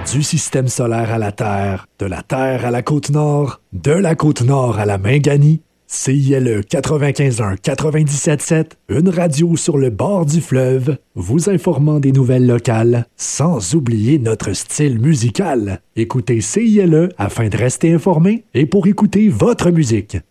Du système solaire à la Terre, de la Terre à la Côte-Nord, de la Côte-Nord à la Minganie, CILE 95.1 97.7, une radio sur le bord du fleuve, vous informant des nouvelles locales, sans oublier notre style musical. Écoutez CILE afin de rester informé et pour écouter votre musique.